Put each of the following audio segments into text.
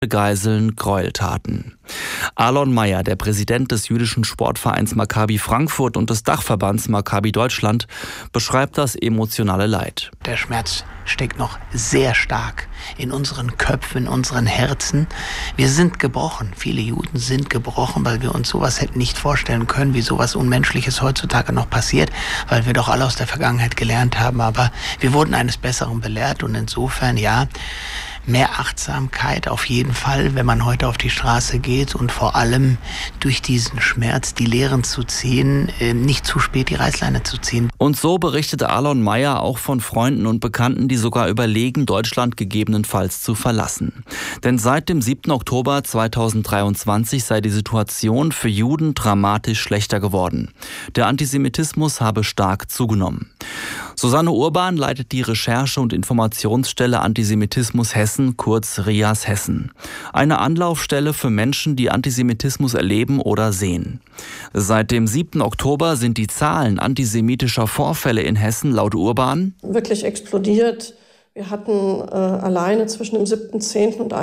Geiseln Gräueltaten. Alon Meyer, der Präsident des jüdischen Sportvereins Maccabi Frankfurt und des Dachverbands Maccabi Deutschland, beschreibt das emotionale Leid. Der Schmerz steckt noch sehr stark in unseren Köpfen, in unseren Herzen. Wir sind gebrochen. Viele Juden sind gebrochen, weil wir uns sowas hätten nicht vorstellen können, wie sowas Unmenschliches heutzutage noch passiert, weil wir doch alle aus der Vergangenheit gelernt haben. Aber wir wurden eines Besseren belehrt und insofern, ja, mehr Achtsamkeit auf jeden Fall, wenn man heute auf die Straße geht und vor allem durch diesen Schmerz die Lehren zu ziehen, nicht zu spät die Reißleine zu ziehen. Und so berichtete Alon Meyer auch von Freunden und Bekannten, die sogar überlegen, Deutschland gegebenenfalls zu verlassen. Denn seit dem 7. Oktober 2023 sei die Situation für Juden dramatisch schlechter geworden. Der Antisemitismus habe stark zugenommen. Susanne Urban leitet die Recherche- und Informationsstelle Antisemitismus Hessen, kurz RIAS Hessen. Eine Anlaufstelle für Menschen, die Antisemitismus erleben oder sehen. Seit dem 7. Oktober sind die Zahlen antisemitischer Vorfälle in Hessen laut Urban wirklich explodiert. Wir hatten alleine zwischen dem 7.10. und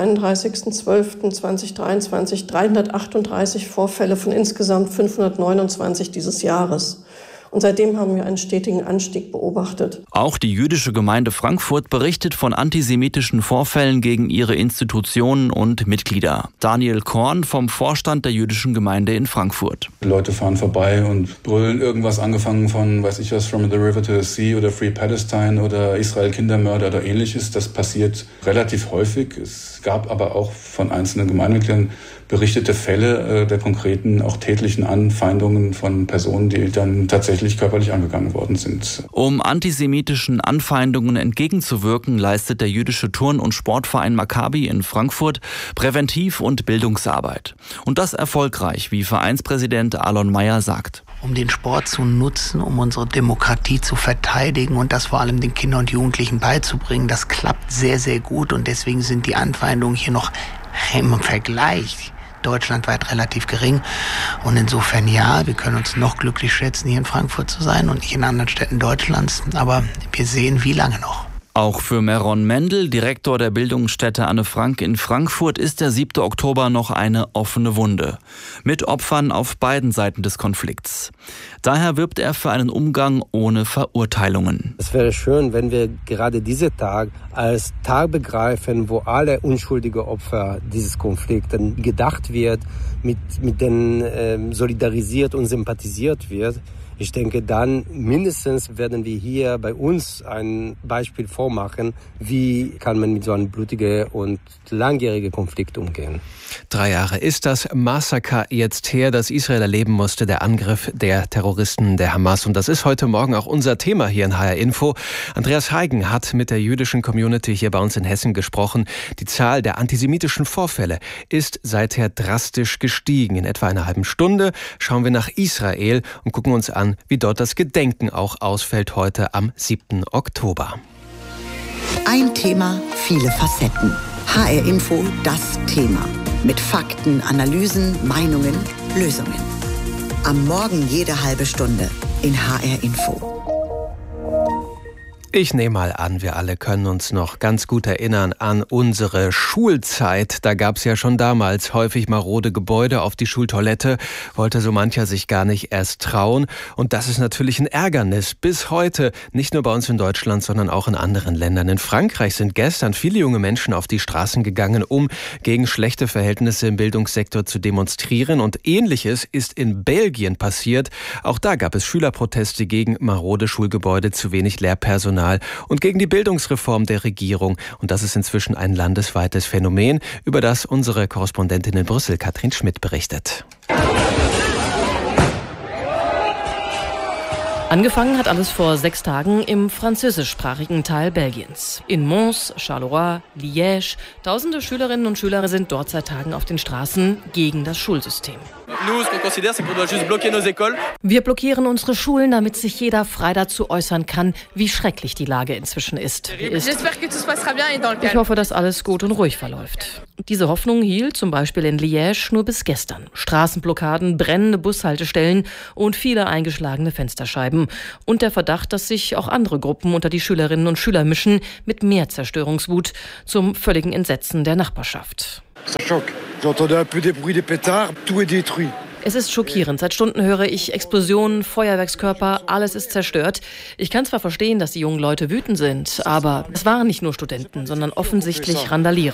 31.12.2023 338 Vorfälle von insgesamt 529 dieses Jahres. Und seitdem haben wir einen stetigen Anstieg beobachtet. Auch die jüdische Gemeinde Frankfurt berichtet von antisemitischen Vorfällen gegen ihre Institutionen und Mitglieder. Daniel Korn vom Vorstand der jüdischen Gemeinde in Frankfurt. Leute fahren vorbei und brüllen irgendwas, angefangen von, weiß ich was, From the River to the Sea oder Free Palestine oder Israel Kindermörder oder ähnliches. Das passiert relativ häufig. Es gab aber auch von einzelnen Gemeindemitgliedern berichtete Fälle der konkreten, auch tätlichen Anfeindungen von Personen, die dann tatsächlich körperlich angegangen worden sind. Um antisemitischen Anfeindungen entgegenzuwirken, leistet der jüdische Turn- und Sportverein Maccabi in Frankfurt Präventiv- und Bildungsarbeit. Und das erfolgreich, wie Vereinspräsident Alon Meyer sagt. Um den Sport zu nutzen, um unsere Demokratie zu verteidigen und das vor allem den Kindern und Jugendlichen beizubringen, das klappt sehr, sehr gut und deswegen sind die Anfeindungen hier noch im Vergleich deutschlandweit relativ gering. Und insofern ja, wir können uns noch glücklich schätzen, hier in Frankfurt zu sein und nicht in anderen Städten Deutschlands. Aber wir sehen, wie lange noch. Auch für Meron Mendel, Direktor der Bildungsstätte Anne Frank in Frankfurt, ist der 7. Oktober noch eine offene Wunde. Mit Opfern auf beiden Seiten des Konflikts. Daher wirbt er für einen Umgang ohne Verurteilungen. Es wäre schön, wenn wir gerade diesen Tag als Tag begreifen, wo alle unschuldigen Opfer dieses Konflikts gedacht wird, mit denen solidarisiert und sympathisiert wird. Ich denke, dann mindestens werden wir hier bei uns ein Beispiel vormachen, wie kann man mit so einem blutigen und langjährigen Konflikt umgehen. 3 Jahre ist das Massaker jetzt her, das Israel erleben musste, der Angriff der Terroristen der Hamas. Und das ist heute Morgen auch unser Thema hier in HR Info. Andreas Heigen hat mit der jüdischen Community hier bei uns in Hessen gesprochen. Die Zahl der antisemitischen Vorfälle ist seither drastisch gestiegen. In etwa einer halben Stunde schauen wir nach Israel und gucken uns an, wie dort das Gedenken auch ausfällt heute am 7. Oktober. Ein Thema, viele Facetten. HR Info, das Thema. Mit Fakten, Analysen, Meinungen, Lösungen. Am Morgen jede halbe Stunde in HR Info. Ich nehme mal an, wir alle können uns noch ganz gut erinnern an unsere Schulzeit. Da gab es ja schon damals häufig marode Gebäude auf die Schultoilette, wollte so mancher sich gar nicht erst trauen. Und das ist natürlich ein Ärgernis bis heute, nicht nur bei uns in Deutschland, sondern auch in anderen Ländern. In Frankreich sind gestern viele junge Menschen auf die Straßen gegangen, um gegen schlechte Verhältnisse im Bildungssektor zu demonstrieren. Und Ähnliches ist in Belgien passiert. Auch da gab es Schülerproteste gegen marode Schulgebäude, zu wenig Lehrpersonal und gegen die Bildungsreform der Regierung. Und das ist inzwischen ein landesweites Phänomen, über das unsere Korrespondentin in Brüssel, Katrin Schmidt, berichtet. Angefangen hat alles vor 6 Tagen im französischsprachigen Teil Belgiens. In Mons, Charleroi, Liège. Tausende Schülerinnen und Schüler sind dort seit Tagen auf den Straßen gegen das Schulsystem. Wir blockieren unsere Schulen, damit sich jeder frei dazu äußern kann, wie schrecklich die Lage inzwischen ist. Ich hoffe, dass alles gut und ruhig verläuft. Diese Hoffnung hielt zum Beispiel in Liège nur bis gestern. Straßenblockaden, brennende Bushaltestellen und viele eingeschlagene Fensterscheiben. Und der Verdacht, dass sich auch andere Gruppen unter die Schülerinnen und Schüler mischen, mit mehr Zerstörungswut zum völligen Entsetzen der Nachbarschaft. Es ist schockierend. Seit Stunden höre ich Explosionen, Feuerwerkskörper, alles ist zerstört. Ich kann zwar verstehen, dass die jungen Leute wütend sind, aber es waren nicht nur Studenten, sondern offensichtlich Randalierer.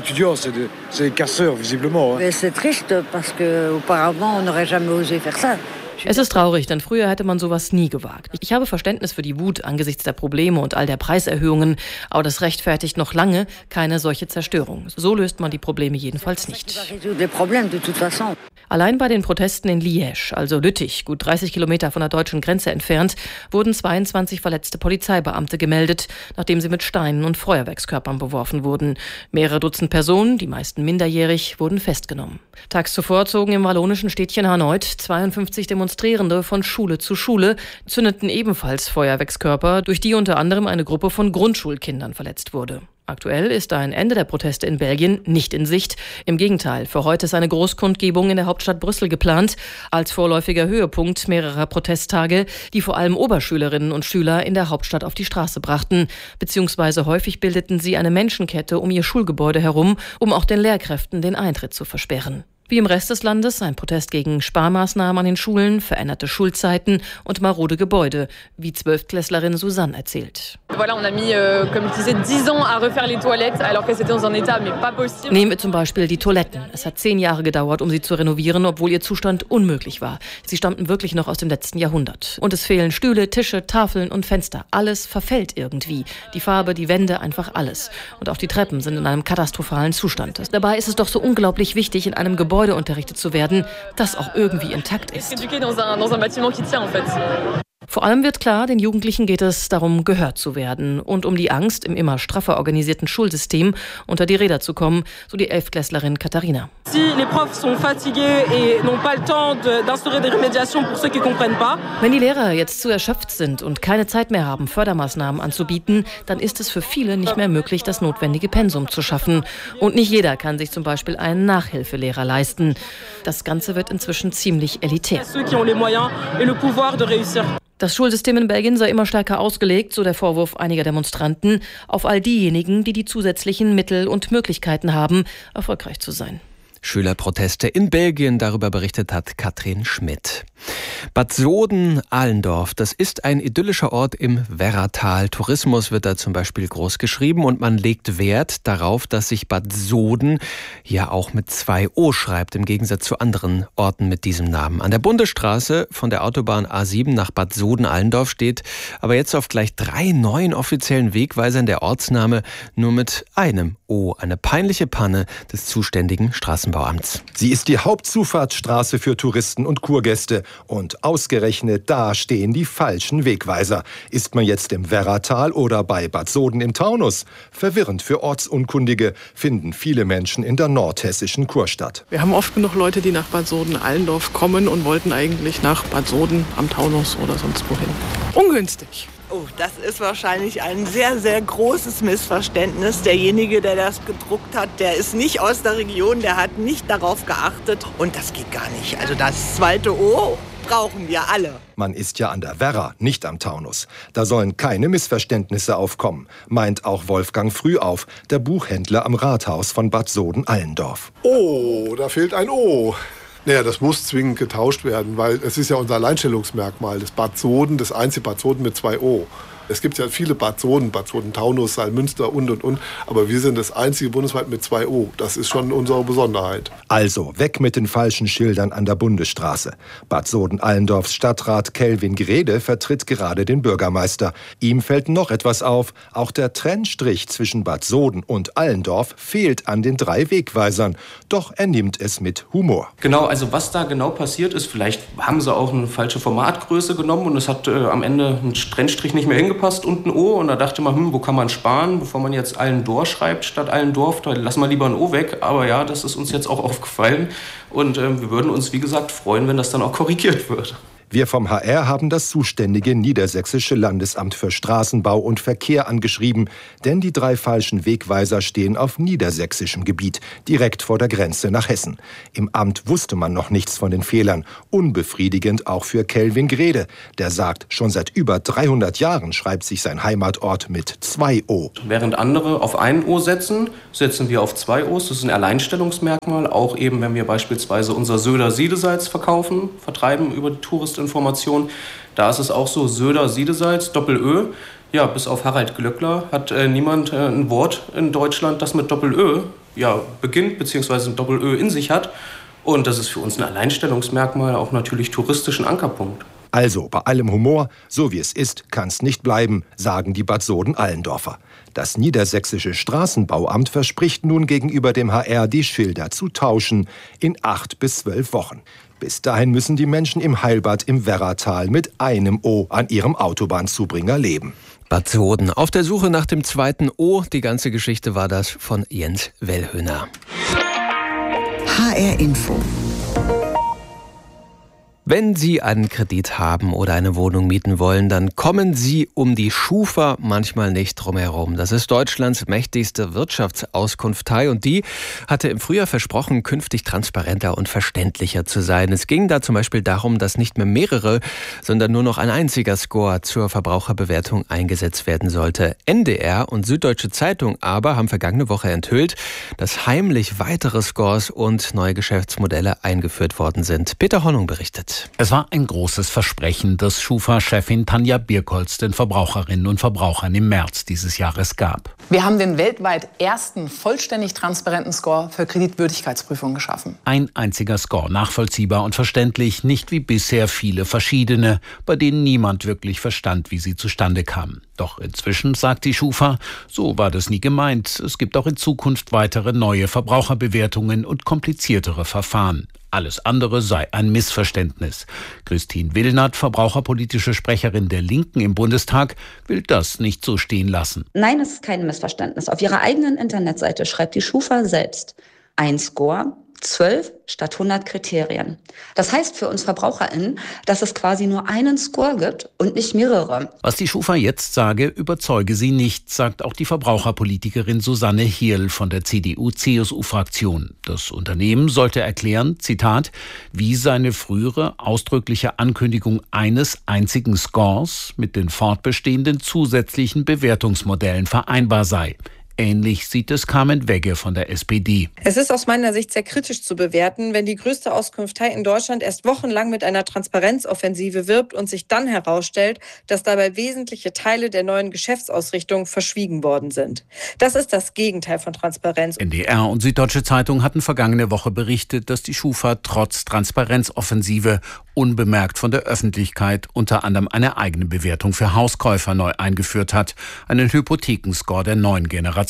Es ist traurig, denn früher hätte man sowas nie gewagt. Ich habe Verständnis für die Wut angesichts der Probleme und all der Preiserhöhungen, aber das rechtfertigt noch lange keine solche Zerstörung. So löst man die Probleme jedenfalls nicht. Allein bei den Protesten in Liège, also Lüttich, gut 30 Kilometer von der deutschen Grenze entfernt, wurden 22 verletzte Polizeibeamte gemeldet, nachdem sie mit Steinen und Feuerwerkskörpern beworfen wurden. Mehrere Dutzend Personen, die meisten minderjährig, wurden festgenommen. Tags zuvor zogen im wallonischen Städtchen Hanoit 52 Demonstrierende von Schule zu Schule, zündeten ebenfalls Feuerwerkskörper, durch die unter anderem eine Gruppe von Grundschulkindern verletzt wurde. Aktuell ist ein Ende der Proteste in Belgien nicht in Sicht. Im Gegenteil, für heute ist eine Großkundgebung in der Hauptstadt Brüssel geplant, als vorläufiger Höhepunkt mehrerer Protesttage, die vor allem Oberschülerinnen und Schüler in der Hauptstadt auf die Straße brachten. Beziehungsweise häufig bildeten sie eine Menschenkette um ihr Schulgebäude herum, um auch den Lehrkräften den Eintritt zu versperren. Wie im Rest des Landes ein Protest gegen Sparmaßnahmen an den Schulen, veränderte Schulzeiten und marode Gebäude, wie 12-Klässlerin Susanne erzählt. Nehmen wir zum Beispiel die Toiletten. Es hat 10 Jahre gedauert, um sie zu renovieren, obwohl ihr Zustand unmöglich war. Sie stammten wirklich noch aus dem letzten Jahrhundert. Und es fehlen Stühle, Tische, Tafeln und Fenster. Alles verfällt irgendwie. Die Farbe, die Wände, einfach alles. Und auch die Treppen sind in einem katastrophalen Zustand. Dabei ist es doch so unglaublich wichtig, in einem Gebäude unterrichtet zu werden, das auch irgendwie intakt ist. Vor allem wird klar, den Jugendlichen geht es darum, gehört zu werden und um die Angst, im immer straffer organisierten Schulsystem unter die Räder zu kommen, so die 11-Klässlerin Katharina. Wenn die Lehrer jetzt zu erschöpft sind und keine Zeit mehr haben, Fördermaßnahmen anzubieten, dann ist es für viele nicht mehr möglich, das notwendige Pensum zu schaffen. Und nicht jeder kann sich zum Beispiel einen Nachhilfelehrer leisten. Das Ganze wird inzwischen ziemlich elitär. Das Schulsystem in Belgien sei immer stärker ausgelegt, so der Vorwurf einiger Demonstranten, auf all diejenigen, die die zusätzlichen Mittel und Möglichkeiten haben, erfolgreich zu sein. Schülerproteste in Belgien, darüber berichtet hat Katrin Schmidt. Bad Soden-Allendorf, das ist ein idyllischer Ort im Werratal. Tourismus wird da zum Beispiel groß geschrieben und man legt Wert darauf, dass sich Bad Soden ja auch mit 2 O schreibt, im Gegensatz zu anderen Orten mit diesem Namen. An der Bundesstraße von der Autobahn A7 nach Bad Soden-Allendorf steht aber jetzt auf gleich 3 neuen offiziellen Wegweisern der Ortsname nur mit einem O. Eine peinliche Panne des zuständigen Straßenbauamts. Sie ist die Hauptzufahrtsstraße für Touristen und Kurgäste. Und ausgerechnet da stehen die falschen Wegweiser. Ist man jetzt im Werratal oder bei Bad Soden im Taunus? Verwirrend für Ortsunkundige finden viele Menschen in der nordhessischen Kurstadt. Wir haben oft genug Leute, die nach Bad Soden-Allendorf kommen und wollten eigentlich nach Bad Soden am Taunus oder sonst wohin. Ungünstig. Oh, das ist wahrscheinlich ein sehr, sehr großes Missverständnis. Derjenige, der das gedruckt hat, der ist nicht aus der Region, der hat nicht darauf geachtet. Und das geht gar nicht. Also das 2. O brauchen wir alle. Man ist ja an der Werra, nicht am Taunus. Da sollen keine Missverständnisse aufkommen, meint auch Wolfgang Frühauf, der Buchhändler am Rathaus von Bad Soden-Allendorf. Oh, da fehlt ein O. Naja, das muss zwingend getauscht werden, weil es ist ja unser Alleinstellungsmerkmal. Das Bad Soden, das einzige Bad Soden mit 2 O. Es gibt ja viele Bad Soden-Taunus, Salmünster und. Aber wir sind das einzige bundesweit mit 2 O. Das ist schon unsere Besonderheit. Also weg mit den falschen Schildern an der Bundesstraße. Bad Soden-Allendorfs Stadtrat Kelvin Grede vertritt gerade den Bürgermeister. Ihm fällt noch etwas auf. Auch der Trennstrich zwischen Bad Soden und Allendorf fehlt an den 3 Wegweisern. Doch er nimmt es mit Humor. Genau, also was da genau passiert ist, vielleicht haben sie auch eine falsche Formatgröße genommen und es hat am Ende ein Trennstrich nicht mehr hingepasst und ein O. Und da dachte man, wo kann man sparen, bevor man jetzt Allendorf schreibt statt Allendorf, da lassen wir lieber ein O weg. Aber ja, das ist uns jetzt auch aufgefallen und wir würden uns, wie gesagt, freuen, wenn das dann auch korrigiert wird. Wir vom HR haben das zuständige Niedersächsische Landesamt für Straßenbau und Verkehr angeschrieben, denn die 3 falschen Wegweiser stehen auf niedersächsischem Gebiet, direkt vor der Grenze nach Hessen. Im Amt wusste man noch nichts von den Fehlern. Unbefriedigend auch für Kelvin Grede. Der sagt, schon seit über 300 Jahren schreibt sich sein Heimatort mit 2 O. Während andere auf 1 O setzen, setzen wir auf 2 O's. Das ist ein Alleinstellungsmerkmal. Auch eben, wenn wir beispielsweise unser Söder Siedesalz vertreiben über die Touristinformation. Da ist es auch so, Söder Siedesalz, Doppel-Ö. Ja, bis auf Harald Glöckler hat niemand ein Wort in Deutschland, das mit Doppel-Ö beginnt, beziehungsweise ein Doppel-Ö in sich hat. Und das ist für uns ein Alleinstellungsmerkmal, auch natürlich touristischen Ankerpunkt. Also, bei allem Humor, so wie es ist, kann's nicht bleiben, sagen die Bad Soden-Allendorfer. Das Niedersächsische Straßenbauamt verspricht nun gegenüber dem HR, die Schilder zu tauschen in 8 bis 12 Wochen. Bis dahin müssen die Menschen im Heilbad im Werratal mit einem O an ihrem Autobahnzubringer leben. Bad Soden auf der Suche nach dem 2. O. Die ganze Geschichte war das von Jens Wellhöhner. HR Info. Wenn Sie einen Kredit haben oder eine Wohnung mieten wollen, dann kommen Sie um die Schufa manchmal nicht drum herum. Das ist Deutschlands mächtigste Wirtschaftsauskunftei und die hatte im Frühjahr versprochen, künftig transparenter und verständlicher zu sein. Es ging da zum Beispiel darum, dass nicht mehr mehrere, sondern nur noch ein einziger Score zur Verbraucherbewertung eingesetzt werden sollte. NDR und Süddeutsche Zeitung aber haben vergangene Woche enthüllt, dass heimlich weitere Scores und neue Geschäftsmodelle eingeführt worden sind. Peter Hornung berichtet. Es war ein großes Versprechen, das Schufa-Chefin Tanja Birkholz den Verbraucherinnen und Verbrauchern im März dieses Jahres gab. Wir haben den weltweit ersten vollständig transparenten Score für Kreditwürdigkeitsprüfungen geschaffen. Ein einziger Score, nachvollziehbar und verständlich, nicht wie bisher viele verschiedene, bei denen niemand wirklich verstand, wie sie zustande kamen. Doch inzwischen, sagt die Schufa, so war das nie gemeint. Es gibt auch in Zukunft weitere neue Verbraucherbewertungen und kompliziertere Verfahren. Alles andere sei ein Missverständnis. Christine Willnert, verbraucherpolitische Sprecherin der Linken im Bundestag, will das nicht so stehen lassen. Nein, es ist kein Missverständnis. Auf ihrer eigenen Internetseite schreibt die Schufa selbst: ein Score, 12 statt 100 Kriterien. Das heißt für uns VerbraucherInnen, dass es quasi nur einen Score gibt und nicht mehrere. Was die Schufa jetzt sage, überzeuge sie nicht, sagt auch die Verbraucherpolitikerin Susanne Hierl von der CDU-CSU-Fraktion. Das Unternehmen sollte erklären, Zitat, wie seine frühere ausdrückliche Ankündigung eines einzigen Scores mit den fortbestehenden zusätzlichen Bewertungsmodellen vereinbar sei. Ähnlich sieht es Carmen Wegge von der SPD. Es ist aus meiner Sicht sehr kritisch zu bewerten, wenn die größte Auskunftei in Deutschland erst wochenlang mit einer Transparenzoffensive wirbt und sich dann herausstellt, dass dabei wesentliche Teile der neuen Geschäftsausrichtung verschwiegen worden sind. Das ist das Gegenteil von Transparenz. NDR und Süddeutsche Zeitung hatten vergangene Woche berichtet, dass die Schufa trotz Transparenzoffensive unbemerkt von der Öffentlichkeit unter anderem eine eigene Bewertung für Hauskäufer neu eingeführt hat, einen Hypothekenscore der neuen Generation.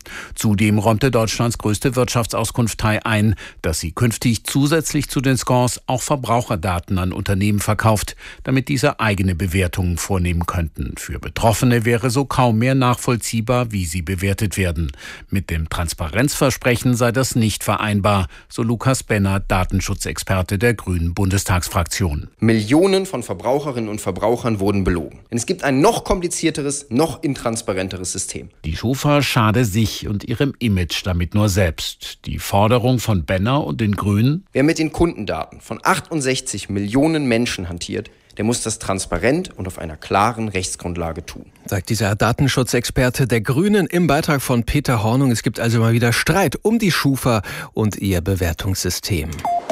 Zudem räumte Deutschlands größte Wirtschaftsauskunftei ein, dass sie künftig zusätzlich zu den Scores auch Verbraucherdaten an Unternehmen verkauft, damit diese eigene Bewertungen vornehmen könnten. Für Betroffene wäre so kaum mehr nachvollziehbar, wie sie bewertet werden. Mit dem Transparenzversprechen sei das nicht vereinbar, so Lukas Benner, Datenschutzexperte der Grünen Bundestagsfraktion. Millionen von Verbraucherinnen und Verbrauchern wurden belogen. Denn es gibt ein noch komplizierteres, noch intransparenteres System. Die Schufa schade sich und ihrem Image damit nur selbst. Die Forderung von Benner und den Grünen: Wer mit den Kundendaten von 68 Millionen Menschen hantiert, der muss das transparent und auf einer klaren Rechtsgrundlage tun. Sagt dieser Datenschutzexperte der Grünen im Beitrag von Peter Hornung. Es gibt also mal wieder Streit um die Schufa und ihr Bewertungssystem.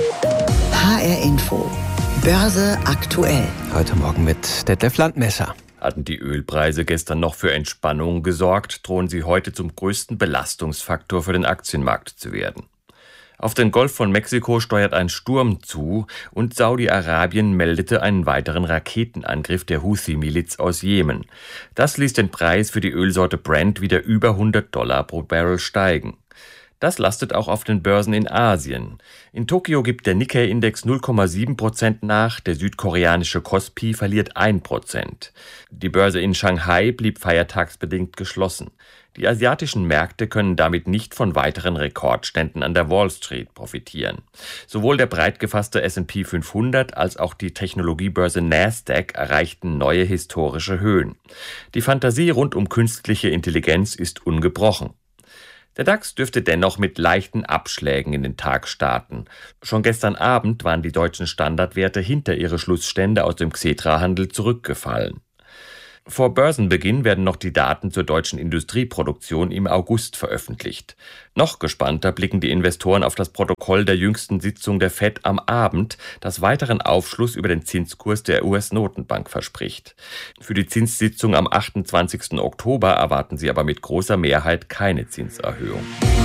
HR Info. Börse aktuell. Heute Morgen mit Detlef Landmesser. Hatten die Ölpreise gestern noch für Entspannung gesorgt, drohen sie heute zum größten Belastungsfaktor für den Aktienmarkt zu werden. Auf den Golf von Mexiko steuert ein Sturm zu und Saudi-Arabien meldete einen weiteren Raketenangriff der Houthi-Miliz aus Jemen. Das ließ den Preis für die Ölsorte Brent wieder über $100 pro Barrel steigen. Das lastet auch auf den Börsen in Asien. In Tokio gibt der Nikkei-Index 0,7% nach, der südkoreanische Kospi verliert 1%. Die Börse in Shanghai blieb feiertagsbedingt geschlossen. Die asiatischen Märkte können damit nicht von weiteren Rekordständen an der Wall Street profitieren. Sowohl der breit gefasste S&P 500 als auch die Technologiebörse Nasdaq erreichten neue historische Höhen. Die Fantasie rund um künstliche Intelligenz ist ungebrochen. Der DAX dürfte dennoch mit leichten Abschlägen in den Tag starten. Schon gestern Abend waren die deutschen Standardwerte hinter ihre Schlussstände aus dem Xetra-Handel zurückgefallen. Vor Börsenbeginn werden noch die Daten zur deutschen Industrieproduktion im August veröffentlicht. Noch gespannter blicken die Investoren auf das Protokoll der jüngsten Sitzung der FED am Abend, das weiteren Aufschluss über den Zinskurs der US-Notenbank verspricht. Für die Zinssitzung am 28. Oktober erwarten sie aber mit großer Mehrheit keine Zinserhöhung.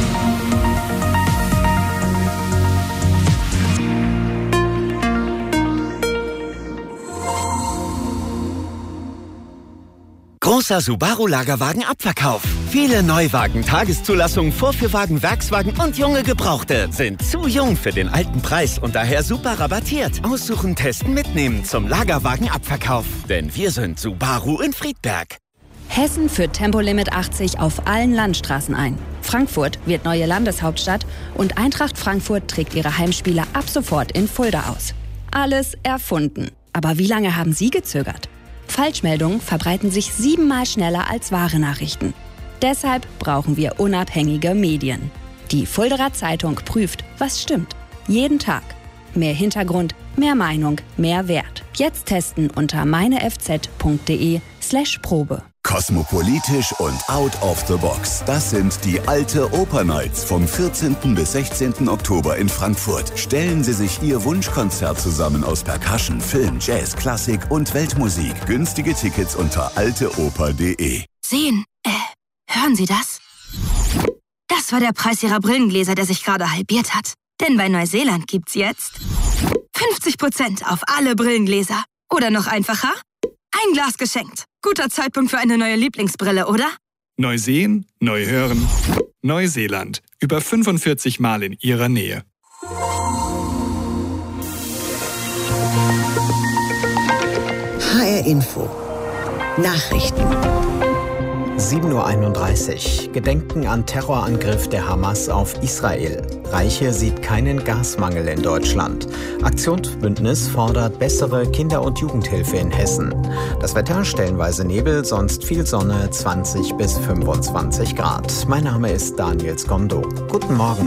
Großer Subaru-Lagerwagen-Abverkauf. Viele Neuwagen, Tageszulassungen, Vorführwagen, Werkswagen und junge Gebrauchte sind zu jung für den alten Preis und daher super rabattiert. Aussuchen, testen, mitnehmen zum Lagerwagen-Abverkauf. Denn wir sind Subaru in Friedberg. Hessen führt Tempolimit 80 auf allen Landstraßen ein. Frankfurt wird neue Landeshauptstadt und Eintracht Frankfurt trägt ihre Heimspiele ab sofort in Fulda aus. Alles erfunden. Aber wie lange haben Sie gezögert? Falschmeldungen verbreiten sich 7-mal schneller als wahre Nachrichten. Deshalb brauchen wir unabhängige Medien. Die Fuldaer Zeitung prüft, was stimmt. Jeden Tag. Mehr Hintergrund, mehr Meinung, mehr Wert. Jetzt testen unter meinefz.de/Probe. Kosmopolitisch und out of the box. Das sind die Alte Oper Nights vom 14. bis 16. Oktober in Frankfurt. Stellen Sie sich Ihr Wunschkonzert zusammen aus Percussion, Film, Jazz, Klassik und Weltmusik. Günstige Tickets unter alteoper.de. Sehen, hören Sie das? Das war der Preis Ihrer Brillengläser, der sich gerade halbiert hat. Denn bei Neuseeland gibt's jetzt 50% auf alle Brillengläser. Oder noch einfacher? Ein Glas geschenkt. Guter Zeitpunkt für eine neue Lieblingsbrille, oder? Neu sehen, neu hören. Neuseeland. Über 45 Mal in Ihrer Nähe. HR Info. Nachrichten. 7:31 Uhr. Gedenken an Terrorangriff der Hamas auf Israel. Reiche sieht keinen Gasmangel in Deutschland. Aktionsbündnis fordert bessere Kinder- und Jugendhilfe in Hessen. Das Wetter stellenweise Nebel, sonst viel Sonne, 20 bis 25 Grad. Mein Name ist Daniel Skondo. Guten Morgen.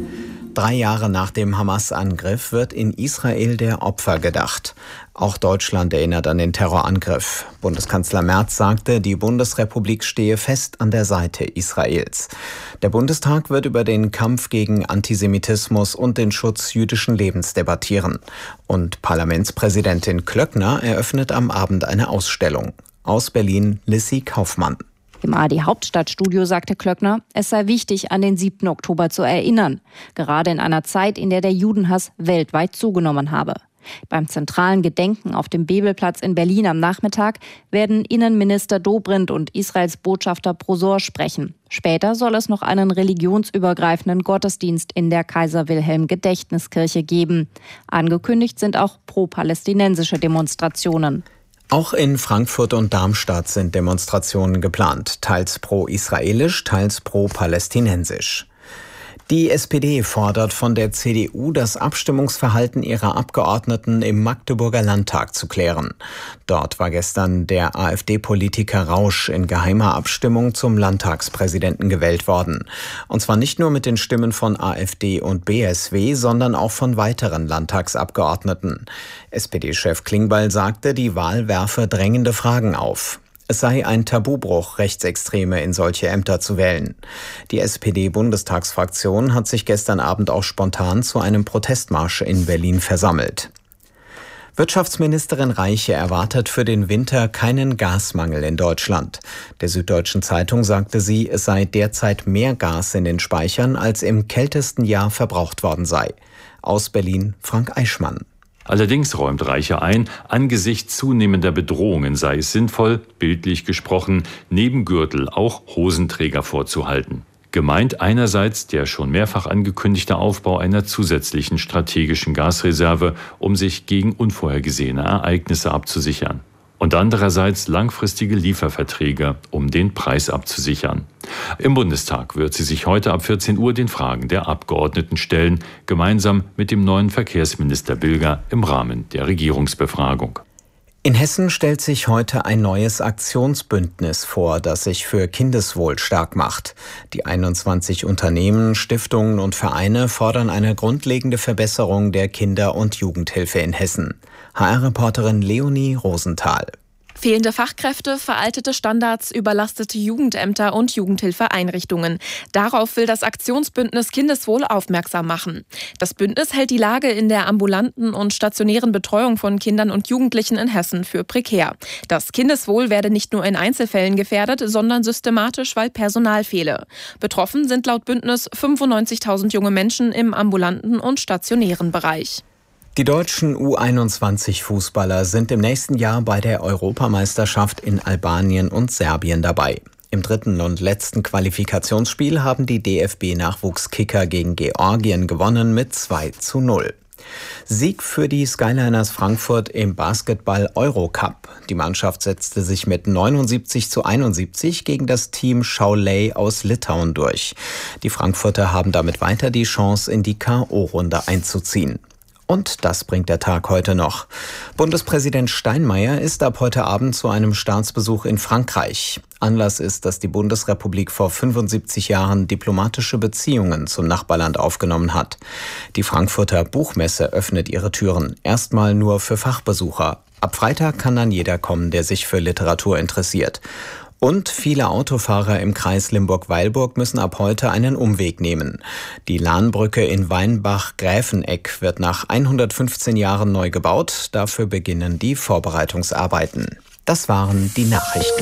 3 Jahre nach dem Hamas-Angriff wird in Israel der Opfer gedacht. Auch Deutschland erinnert an den Terrorangriff. Bundeskanzler Merz sagte, die Bundesrepublik stehe fest an der Seite Israels. Der Bundestag wird über den Kampf gegen Antisemitismus und den Schutz jüdischen Lebens debattieren. Und Parlamentspräsidentin Klöckner eröffnet am Abend eine Ausstellung. Aus Berlin Lissy Kaufmann. Im ARD-Hauptstadtstudio sagte Klöckner, es sei wichtig, an den 7. Oktober zu erinnern. Gerade in einer Zeit, in der der Judenhass weltweit zugenommen habe. Beim zentralen Gedenken auf dem Bebelplatz in Berlin am Nachmittag werden Innenminister Dobrindt und Israels Botschafter Prosor sprechen. Später soll es noch einen religionsübergreifenden Gottesdienst in der Kaiser-Wilhelm-Gedächtniskirche geben. Angekündigt sind auch pro-palästinensische Demonstrationen. Auch in Frankfurt und Darmstadt sind Demonstrationen geplant, teils pro-israelisch, teils pro-palästinensisch. Die SPD fordert von der CDU, das Abstimmungsverhalten ihrer Abgeordneten im Magdeburger Landtag zu klären. Dort war gestern der AfD-Politiker Rausch in geheimer Abstimmung zum Landtagspräsidenten gewählt worden. Und zwar nicht nur mit den Stimmen von AfD und BSW, sondern auch von weiteren Landtagsabgeordneten. SPD-Chef Klingbeil sagte, die Wahl werfe drängende Fragen auf. Es sei ein Tabubruch, Rechtsextreme in solche Ämter zu wählen. Die SPD-Bundestagsfraktion hat sich gestern Abend auch spontan zu einem Protestmarsch in Berlin versammelt. Wirtschaftsministerin Reiche erwartet für den Winter keinen Gasmangel in Deutschland. Der Süddeutschen Zeitung sagte sie, es sei derzeit mehr Gas in den Speichern, als im kältesten Jahr verbraucht worden sei. Aus Berlin Frank Eichmann. Allerdings räumt Reiche ein, angesichts zunehmender Bedrohungen sei es sinnvoll, bildlich gesprochen, neben Gürtel auch Hosenträger vorzuhalten. Gemeint einerseits der schon mehrfach angekündigte Aufbau einer zusätzlichen strategischen Gasreserve, um sich gegen unvorhergesehene Ereignisse abzusichern. Und andererseits langfristige Lieferverträge, um den Preis abzusichern. Im Bundestag wird sie sich heute ab 14 Uhr den Fragen der Abgeordneten stellen, gemeinsam mit dem neuen Verkehrsminister Bilger im Rahmen der Regierungsbefragung. In Hessen stellt sich heute ein neues Aktionsbündnis vor, das sich für Kindeswohl stark macht. Die 21 Unternehmen, Stiftungen und Vereine fordern eine grundlegende Verbesserung der Kinder- und Jugendhilfe in Hessen. HR-Reporterin Leonie Rosenthal. Fehlende Fachkräfte, veraltete Standards, überlastete Jugendämter und Jugendhilfeeinrichtungen. Darauf will das Aktionsbündnis Kindeswohl aufmerksam machen. Das Bündnis hält die Lage in der ambulanten und stationären Betreuung von Kindern und Jugendlichen in Hessen für prekär. Das Kindeswohl werde nicht nur in Einzelfällen gefährdet, sondern systematisch, weil Personal fehle. Betroffen sind laut Bündnis 95.000 junge Menschen im ambulanten und stationären Bereich. Die deutschen U21-Fußballer sind im nächsten Jahr bei der Europameisterschaft in Albanien und Serbien dabei. Im dritten und letzten Qualifikationsspiel haben die DFB-Nachwuchskicker gegen Georgien gewonnen mit 2:0. Sieg für die Skyliners Frankfurt im Basketball-Eurocup. Die Mannschaft setzte sich mit 79:71 gegen das Team Šiauliai aus Litauen durch. Die Frankfurter haben damit weiter die Chance, in die K.O.-Runde einzuziehen. Und das bringt der Tag heute noch. Bundespräsident Steinmeier ist ab heute Abend zu einem Staatsbesuch in Frankreich. Anlass ist, dass die Bundesrepublik vor 75 Jahren diplomatische Beziehungen zum Nachbarland aufgenommen hat. Die Frankfurter Buchmesse öffnet ihre Türen, erstmal nur für Fachbesucher. Ab Freitag kann dann jeder kommen, der sich für Literatur interessiert. Und viele Autofahrer im Kreis Limburg-Weilburg müssen ab heute einen Umweg nehmen. Die Lahnbrücke in Weinbach-Gräfeneck wird nach 115 Jahren neu gebaut. Dafür beginnen die Vorbereitungsarbeiten. Das waren die Nachrichten.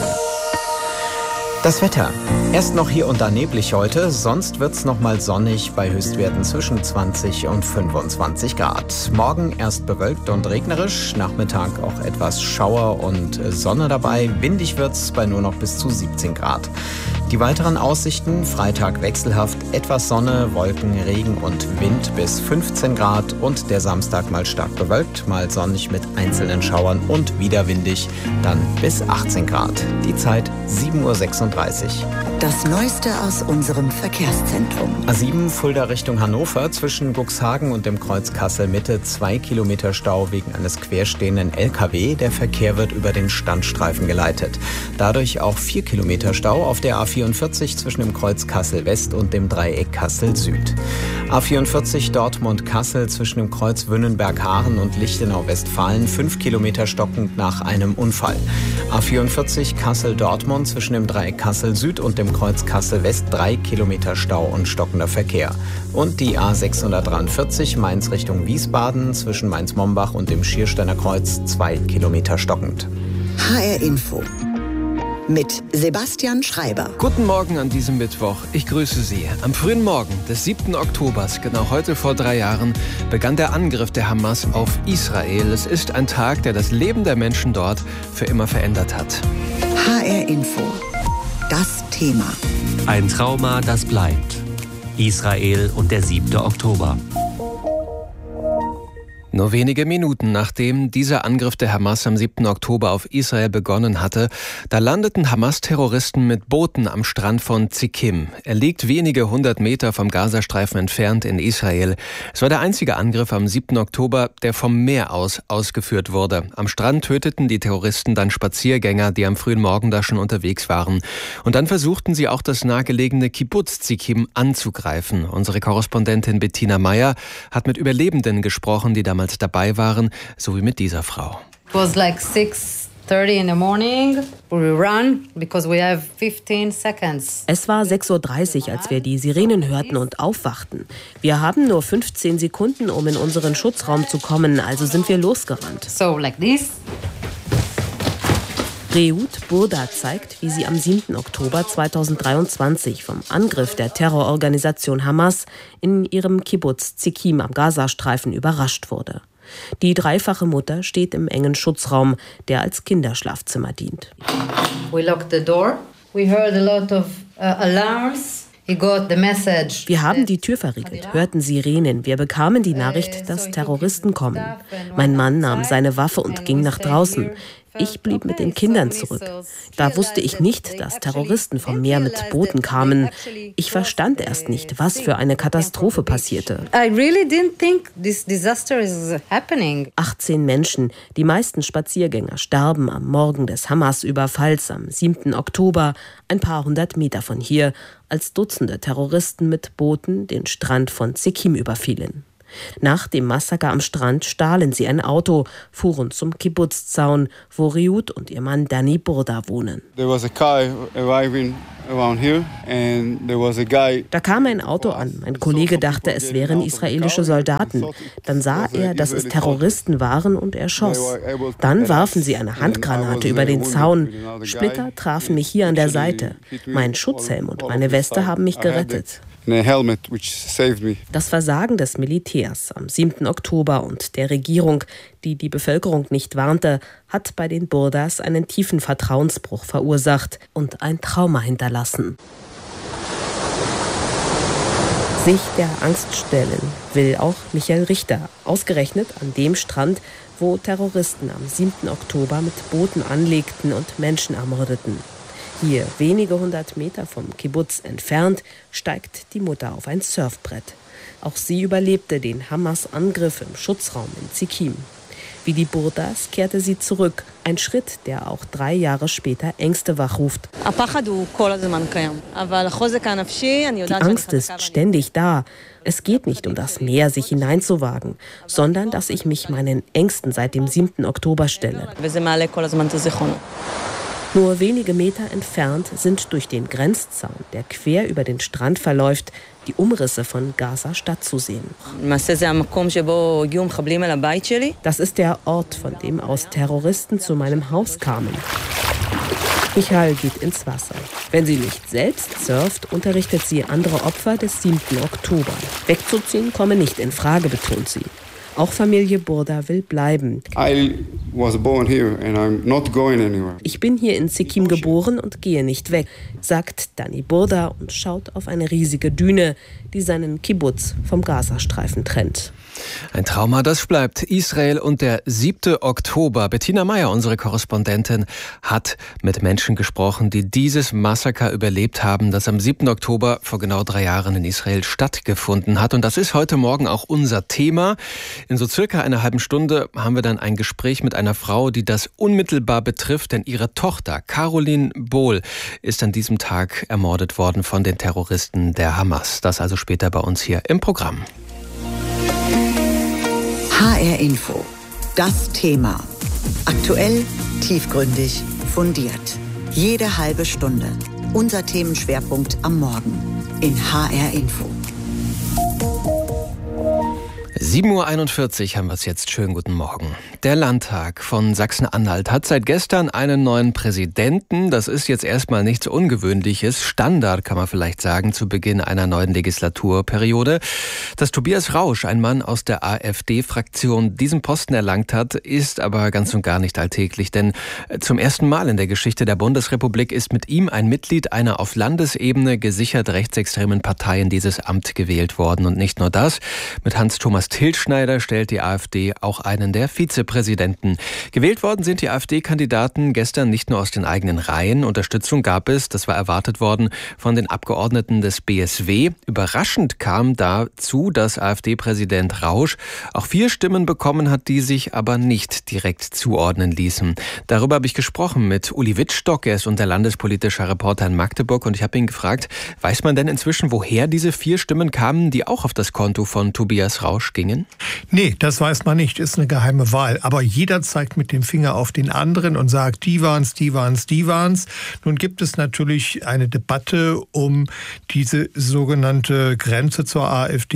Das Wetter. Erst noch hier und da neblig heute, sonst wird's noch mal sonnig bei Höchstwerten zwischen 20 und 25 Grad. Morgen erst bewölkt und regnerisch, Nachmittag auch etwas Schauer und Sonne dabei. Windig wird's bei nur noch bis zu 17 Grad. Die weiteren Aussichten: Freitag wechselhaft, etwas Sonne, Wolken, Regen und Wind bis 15 Grad und der Samstag mal stark bewölkt, mal sonnig mit einzelnen Schauern und wieder windig, dann bis 18 Grad. Die Zeit 7:36 Uhr. Das Neueste aus unserem Verkehrszentrum. A7 Fulda Richtung Hannover, zwischen Cuxhagen und dem Kreuz Kassel-Mitte 2 Kilometer Stau wegen eines querstehenden LKW. Der Verkehr wird über den Standstreifen geleitet. Dadurch auch 4 Kilometer Stau auf der A44 zwischen dem Kreuz Kassel-West und dem Dreieck Kassel-Süd. A44 Dortmund-Kassel zwischen dem Kreuz Wünnenberg-Haaren und Lichtenau-Westfalen 5 Kilometer stockend nach einem Unfall. A44 Kassel-Dortmund zwischen dem Dreieck Kassel-Süd und dem Kreuz Kassel-West 3 Kilometer Stau und stockender Verkehr. Und die A643 Mainz Richtung Wiesbaden zwischen Mainz-Mombach und dem Schiersteiner Kreuz 2 Kilometer stockend. HR Info mit Sebastian Schreiber. Guten Morgen an diesem Mittwoch. Ich grüße Sie. Am frühen Morgen des 7. Oktobers, genau heute vor 3 Jahren, begann der Angriff der Hamas auf Israel. Es ist ein Tag, der das Leben der Menschen dort für immer verändert hat. HR Info. Das Thema. Ein Trauma, das bleibt. Israel und der 7. Oktober. Nur wenige Minuten nachdem dieser Angriff der Hamas am 7. Oktober auf Israel begonnen hatte, da landeten Hamas-Terroristen mit Booten am Strand von Zikim. Er liegt wenige 100 Meter vom Gazastreifen entfernt in Israel. Es war der einzige Angriff am 7. Oktober, der vom Meer aus ausgeführt wurde. Am Strand töteten die Terroristen dann Spaziergänger, die am frühen Morgen da schon unterwegs waren. Und dann versuchten sie auch das nahegelegene Kibbuz Zikim anzugreifen. Unsere Korrespondentin Bettina Meyer hat mit Überlebenden gesprochen, die damals dabei waren, so wie mit dieser Frau. It was like 6:30 in the morning. We run because we have 15 seconds. Es war 6:30 Uhr, als wir die Sirenen hörten und aufwachten. Wir haben nur 15 Sekunden, um in unseren Schutzraum zu kommen, also sind wir losgerannt. So like this. Reut Burda zeigt, wie sie am 7. Oktober 2023 vom Angriff der Terrororganisation Hamas in ihrem Kibbuz Zikim am Gazastreifen überrascht wurde. Die dreifache Mutter steht im engen Schutzraum, der als Kinderschlafzimmer dient. We locked the door. We heard a lot of alarms. Wir haben die Tür verriegelt, hörten Sirenen. Wir bekamen die Nachricht, dass Terroristen kommen. Mein Mann nahm seine Waffe und ging nach draußen. Ich blieb mit den Kindern zurück. Da wusste ich nicht, dass Terroristen vom Meer mit Booten kamen. Ich verstand erst nicht, was für eine Katastrophe passierte. 18 Menschen, die meisten Spaziergänger, starben am Morgen des Hamas-Überfalls am 7. Oktober, ein paar hundert Meter von hier, als Dutzende Terroristen mit Booten den Strand von Zekim überfielen. Nach dem Massaker am Strand stahlen sie ein Auto, fuhren zum Kibbutz-Zaun, wo Riut und ihr Mann Dani Burda wohnen. Da kam ein Auto an. Mein Kollege dachte, es wären israelische Soldaten. Dann sah er, dass es Terroristen waren und er schoss. Dann warfen sie eine Handgranate über den Zaun. Splitter trafen mich hier an der Seite. Mein Schutzhelm und meine Weste haben mich gerettet. Das Versagen des Militärs am 7. Oktober und der Regierung, die die Bevölkerung nicht warnte, hat bei den Burdas einen tiefen Vertrauensbruch verursacht und ein Trauma hinterlassen. Sich der Angst stellen will auch Michael Richter, ausgerechnet an dem Strand, wo Terroristen am 7. Oktober mit Booten anlegten und Menschen ermordeten. Hier, wenige 100 Meter vom Kibbutz entfernt, steigt die Mutter auf ein Surfbrett. Auch sie überlebte den Hamas-Angriff im Schutzraum in Zekim. Wie die Burdas kehrte sie zurück. Ein Schritt, der auch 3 Jahre später Ängste wachruft. Die Angst ist ständig da. Es geht nicht um das Meer, sich hineinzuwagen, sondern dass ich mich meinen Ängsten seit dem 7. Oktober stelle. Nur wenige Meter entfernt sind durch den Grenzzaun, der quer über den Strand verläuft, die Umrisse von Gaza-Stadt zu sehen. Das ist der Ort, von dem aus Terroristen zu meinem Haus kamen. Michael geht ins Wasser. Wenn sie nicht selbst surft, unterrichtet sie andere Opfer des 7. Oktober. Wegzuziehen komme nicht in Frage, betont sie. Auch Familie Burda will bleiben. Ich bin hier in Zekim geboren und gehe nicht weg, sagt Dani Burda und schaut auf eine riesige Düne, die seinen Kibbutz vom Gazastreifen trennt. Ein Trauma, das bleibt. Israel und der 7. Oktober. Bettina Meyer, unsere Korrespondentin, hat mit Menschen gesprochen, die dieses Massaker überlebt haben, das am 7. Oktober vor genau 3 Jahren in Israel stattgefunden hat. Und das ist heute Morgen auch unser Thema. In so circa einer halben Stunde haben wir dann ein Gespräch mit einer Frau, die das unmittelbar betrifft, denn ihre Tochter Caroline Bohl ist an diesem Tag ermordet worden von den Terroristen der Hamas. Das also später bei uns hier im Programm. HR Info. Das Thema. Aktuell, tiefgründig, fundiert. Jede halbe Stunde. Unser Themenschwerpunkt am Morgen in HR Info. 7:41 Uhr haben wir es jetzt. Schönen guten Morgen. Der Landtag von Sachsen-Anhalt hat seit gestern einen neuen Präsidenten. Das ist jetzt erstmal nichts Ungewöhnliches. Standard, kann man vielleicht sagen, zu Beginn einer neuen Legislaturperiode. Dass Tobias Rausch, ein Mann aus der AfD-Fraktion, diesen Posten erlangt hat, ist aber ganz und gar nicht alltäglich. Denn zum ersten Mal in der Geschichte der Bundesrepublik ist mit ihm ein Mitglied einer auf Landesebene gesichert rechtsextremen Partei in dieses Amt gewählt worden. Und nicht nur das, mit Hans-Thomas Tilschneider stellt die AfD auch einen der Vizepräsidenten. Gewählt worden sind die AfD-Kandidaten gestern nicht nur aus den eigenen Reihen. Unterstützung gab es, das war erwartet worden, von den Abgeordneten des BSW. Überraschend kam dazu, dass AfD-Präsident Rausch auch 4 Stimmen bekommen hat, die sich aber nicht direkt zuordnen ließen. Darüber habe ich gesprochen mit Uli Wittstock, er ist unser landespolitischer Reporter in Magdeburg, und ich habe ihn gefragt, weiß man denn inzwischen, woher diese 4 Stimmen kamen, die auch auf das Konto von Tobias Rausch gingen? Nee, das weiß man nicht, ist eine geheime Wahl. Aber jeder zeigt mit dem Finger auf den anderen und sagt, die waren's, die waren's, die waren's. Nun gibt es natürlich eine Debatte um diese sogenannte Grenze zur AfD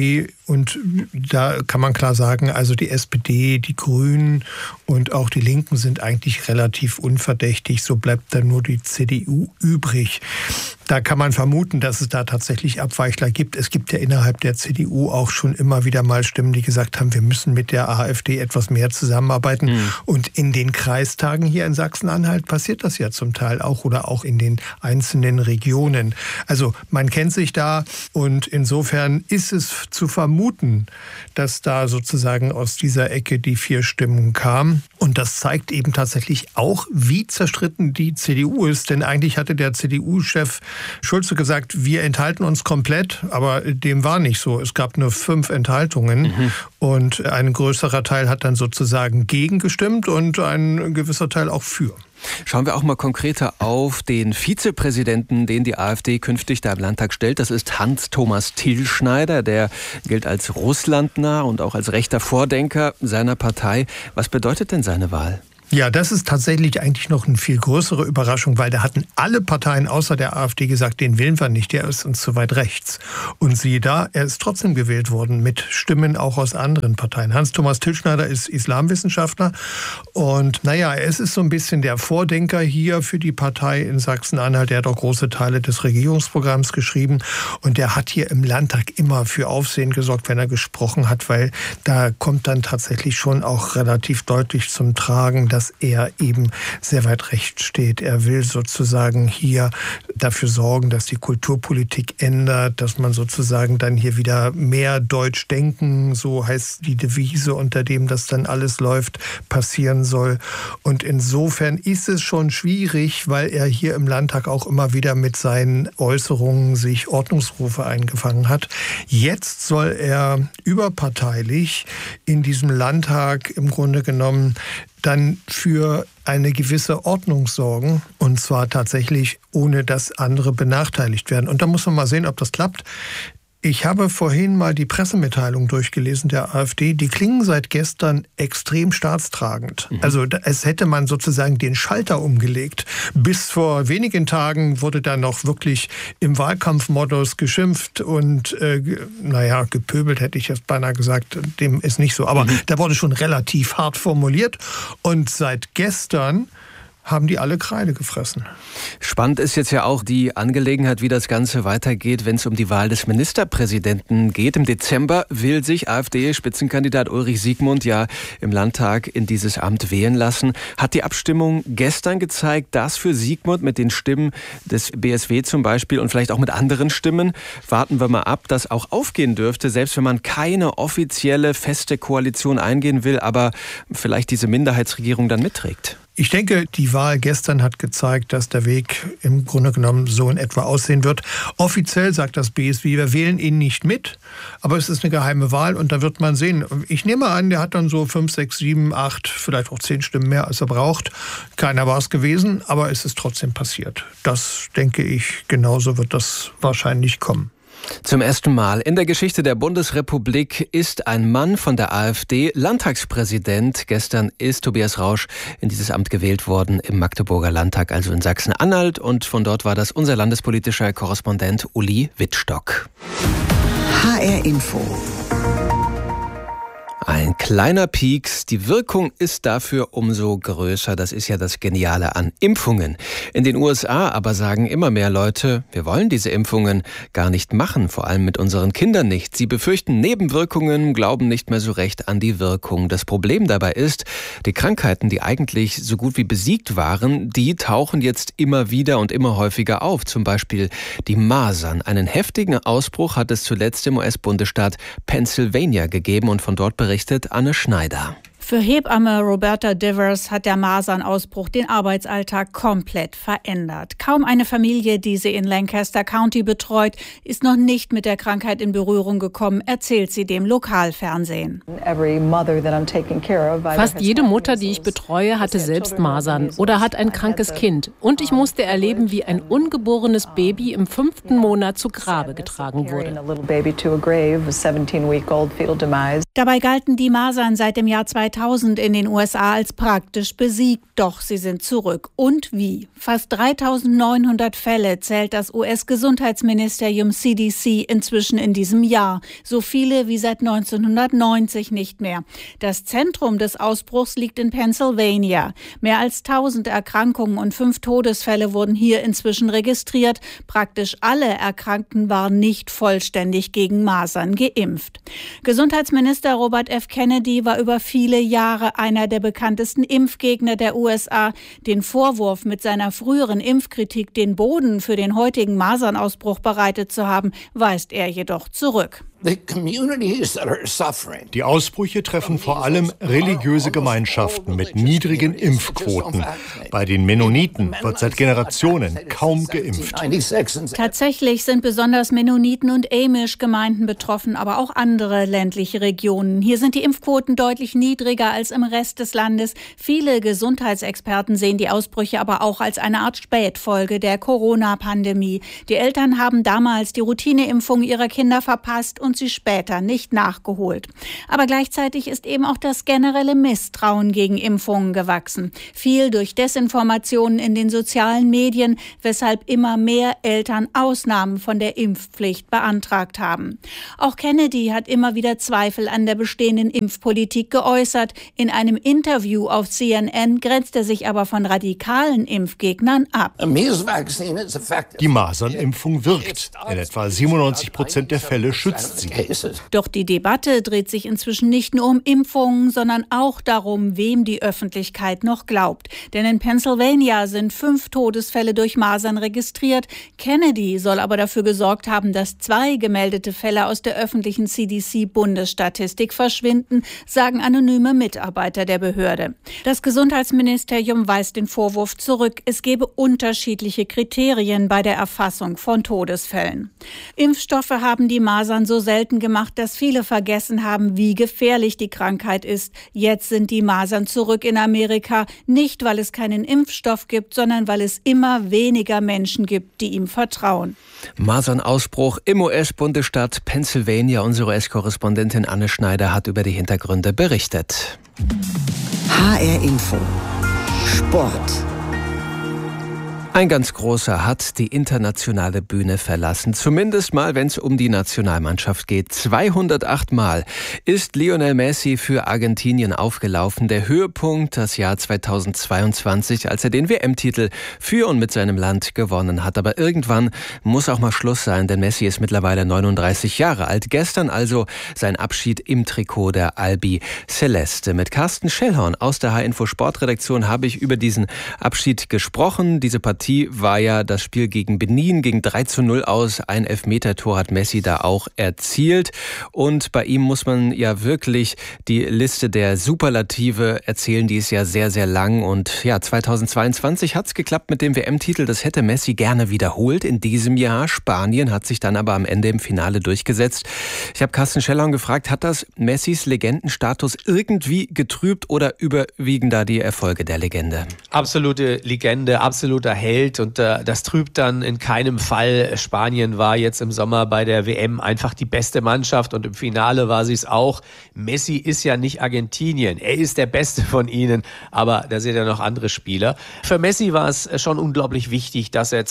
Und da kann man klar sagen, also die SPD, die Grünen und auch die Linken sind eigentlich relativ unverdächtig. So bleibt dann nur die CDU übrig. Da kann man vermuten, dass es da tatsächlich Abweichler gibt. Es gibt ja innerhalb der CDU auch schon immer wieder mal Stimmen, die gesagt haben, wir müssen mit der AfD etwas mehr zusammenarbeiten. Und in den Kreistagen hier in Sachsen-Anhalt passiert das ja zum Teil auch oder auch in den einzelnen Regionen. Also man kennt sich da und insofern ist es zu vermuten, dass da sozusagen aus dieser Ecke die 4 Stimmen kamen. Und das zeigt eben tatsächlich auch, wie zerstritten die CDU ist. Denn eigentlich hatte der CDU-Chef Schulze gesagt, wir enthalten uns komplett, aber dem war nicht so. Es gab nur 5 Enthaltungen und ein größerer Teil hat dann sozusagen gegen gestimmt und ein gewisser Teil auch für. Schauen wir auch mal konkreter auf den Vizepräsidenten, den die AfD künftig da im Landtag stellt. Das ist Hans-Thomas Tilschneider, der gilt als russlandnah und auch als rechter Vordenker seiner Partei. Was bedeutet denn seine Wahl? Ja, das ist tatsächlich eigentlich noch eine viel größere Überraschung, weil da hatten alle Parteien außer der AfD gesagt, den wählen wir nicht, der ist uns zu weit rechts. Und siehe da, er ist trotzdem gewählt worden mit Stimmen auch aus anderen Parteien. Hans-Thomas Tilschneider ist Islamwissenschaftler und es ist so ein bisschen der Vordenker hier für die Partei in Sachsen-Anhalt. Der hat auch große Teile des Regierungsprogramms geschrieben und der hat hier im Landtag immer für Aufsehen gesorgt, wenn er gesprochen hat, weil da kommt dann tatsächlich schon auch relativ deutlich zum Tragen, dass er eben sehr weit rechts steht. Er will sozusagen hier dafür sorgen, dass die Kulturpolitik ändert, dass man sozusagen dann hier wieder mehr Deutsch denken, so heißt die Devise, unter dem das dann alles läuft, passieren soll. Und insofern ist es schon schwierig, weil er hier im Landtag auch immer wieder mit seinen Äußerungen sich Ordnungsrufe eingefangen hat. Jetzt soll er überparteilich in diesem Landtag im Grunde genommen dann für eine gewisse Ordnung sorgen, und zwar tatsächlich, ohne dass andere benachteiligt werden. Und da muss man mal sehen, ob das klappt. Ich habe vorhin mal die Pressemitteilung durchgelesen der AfD. Die klingen seit gestern extrem staatstragend. Also es hätte man sozusagen den Schalter umgelegt. Bis vor wenigen Tagen wurde da noch wirklich im Wahlkampfmodus geschimpft und gepöbelt, hätte ich jetzt beinahe gesagt. Dem ist nicht so. Aber da wurde schon relativ hart formuliert. Und seit gestern haben die alle Kreide gefressen. Spannend ist jetzt ja auch die Angelegenheit, wie das Ganze weitergeht, wenn es um die Wahl des Ministerpräsidenten geht. Im Dezember will sich AfD-Spitzenkandidat Ulrich Siegmund ja im Landtag in dieses Amt wählen lassen. Hat die Abstimmung gestern gezeigt, dass für Siegmund mit den Stimmen des BSW zum Beispiel und vielleicht auch mit anderen Stimmen, warten wir mal ab, das auch aufgehen dürfte, selbst wenn man keine offizielle, feste Koalition eingehen will, aber vielleicht diese Minderheitsregierung dann mitträgt? Ich denke, die Wahl gestern hat gezeigt, dass der Weg im Grunde genommen so in etwa aussehen wird. Offiziell sagt das BSW, wir wählen ihn nicht mit, aber es ist eine geheime Wahl und da wird man sehen. Ich nehme an, der hat dann so 5, 6, 7, 8, vielleicht auch 10 Stimmen mehr, als er braucht. Keiner war es gewesen, aber es ist trotzdem passiert. Das denke ich, genauso wird das wahrscheinlich kommen. Zum ersten Mal in der Geschichte der Bundesrepublik ist ein Mann von der AfD Landtagspräsident. Gestern ist Tobias Rausch in dieses Amt gewählt worden im Magdeburger Landtag, also in Sachsen-Anhalt. Und von dort war das unser landespolitischer Korrespondent Uli Wittstock. HR Info. Ein kleiner Pieks, die Wirkung ist dafür umso größer. Das ist ja das Geniale an Impfungen. In den USA aber sagen immer mehr Leute, wir wollen diese Impfungen gar nicht machen, vor allem mit unseren Kindern nicht. Sie befürchten Nebenwirkungen, glauben nicht mehr so recht an die Wirkung. Das Problem dabei ist, die Krankheiten, die eigentlich so gut wie besiegt waren, die tauchen jetzt immer wieder und immer häufiger auf. Zum Beispiel die Masern. Einen heftigen Ausbruch hat es zuletzt im US-Bundesstaat Pennsylvania gegeben und von dort berichtet Anne Schneider. Für Hebamme Roberta Divers hat der Masernausbruch den Arbeitsalltag komplett verändert. Kaum eine Familie, die sie in Lancaster County betreut, ist noch nicht mit der Krankheit in Berührung gekommen, erzählt sie dem Lokalfernsehen. Fast jede Mutter, die ich betreue, hatte selbst Masern oder hat ein krankes Kind. Und ich musste erleben, wie ein ungeborenes Baby im 5. Monat zu Grabe getragen wurde. Dabei galten die Masern seit dem Jahr 2000 2000 in den USA als praktisch besiegt, doch sie sind zurück. Und wie? Fast 3.900 Fälle zählt das US-Gesundheitsministerium CDC inzwischen in diesem Jahr. So viele wie seit 1990 nicht mehr. Das Zentrum des Ausbruchs liegt in Pennsylvania. Mehr als 1000 Erkrankungen und 5 Todesfälle wurden hier inzwischen registriert. Praktisch alle Erkrankten waren nicht vollständig gegen Masern geimpft. Gesundheitsminister Robert F. Kennedy war über viele Jahre einer der bekanntesten Impfgegner der USA. Den Vorwurf, mit seiner früheren Impfkritik den Boden für den heutigen Masernausbruch bereitet zu haben, weist er jedoch zurück. Die Ausbrüche treffen vor allem religiöse Gemeinschaften mit niedrigen Impfquoten. Bei den Mennoniten wird seit Generationen kaum geimpft. Tatsächlich sind besonders Mennoniten und Amish-Gemeinden betroffen, aber auch andere ländliche Regionen. Hier sind die Impfquoten deutlich niedriger als im Rest des Landes. Viele Gesundheitsexperten sehen die Ausbrüche aber auch als eine Art Spätfolge der Corona-Pandemie. Die Eltern haben damals die Routineimpfung ihrer Kinder verpasst und sie später nicht nachgeholt. Aber gleichzeitig ist eben auch das generelle Misstrauen gegen Impfungen gewachsen. Viel durch Desinformationen in den sozialen Medien, weshalb immer mehr Eltern Ausnahmen von der Impfpflicht beantragt haben. Auch Kennedy hat immer wieder Zweifel an der bestehenden Impfpolitik geäußert. In einem Interview auf CNN grenzt er sich aber von radikalen Impfgegnern ab. Die Masernimpfung wirkt. In etwa 97% der Fälle schützt sie. Doch die Debatte dreht sich inzwischen nicht nur um Impfungen, sondern auch darum, wem die Öffentlichkeit noch glaubt. Denn in Pennsylvania sind 5 Todesfälle durch Masern registriert. Kennedy soll aber dafür gesorgt haben, dass 2 gemeldete Fälle aus der öffentlichen CDC-Bundesstatistik verschwinden, sagen anonyme Mitarbeiter der Behörde. Das Gesundheitsministerium weist den Vorwurf zurück, es gebe unterschiedliche Kriterien bei der Erfassung von Todesfällen. Impfstoffe haben die Masern so selten gemacht, dass viele vergessen haben, wie gefährlich die Krankheit ist. Jetzt sind die Masern zurück in Amerika, nicht weil es keinen Impfstoff gibt, sondern weil es immer weniger Menschen gibt, die ihm vertrauen. Masernausbruch im US-Bundesstaat Pennsylvania. Unsere US-Korrespondentin Anne Schneider hat über die Hintergründe berichtet. HR Info. Sport. Ein ganz großer hat die internationale Bühne verlassen. Zumindest mal, wenn es um die Nationalmannschaft geht. 208 Mal ist Lionel Messi für Argentinien aufgelaufen. Der Höhepunkt das Jahr 2022, als er den WM-Titel für und mit seinem Land gewonnen hat. Aber irgendwann muss auch mal Schluss sein, denn Messi ist mittlerweile 39 Jahre alt. Gestern also sein Abschied im Trikot der Albi Celeste. Mit Carsten Schellhorn aus der H-Info Sportredaktion habe ich über diesen Abschied gesprochen. Diese Partie war ja das Spiel gegen Benin, ging 3:0 aus. Ein Elfmetertor hat Messi da auch erzielt. Und bei ihm muss man ja wirklich die Liste der Superlative erzählen. Die ist ja sehr, sehr lang. Und ja, 2022 hat es geklappt mit dem WM-Titel. Das hätte Messi gerne wiederholt in diesem Jahr. Spanien hat sich dann aber am Ende im Finale durchgesetzt. Ich habe Carsten Schellhorn gefragt, hat das Messis Legendenstatus irgendwie getrübt oder überwiegen da die Erfolge der Legende? Absolute Legende, absoluter Held. Und das trübt dann in keinem Fall. Spanien war jetzt im Sommer bei der WM einfach die beste Mannschaft und im Finale war sie es auch. Messi ist ja nicht Argentinien. Er ist der Beste von ihnen, aber da sind ja noch andere Spieler. Für Messi war es schon unglaublich wichtig, dass er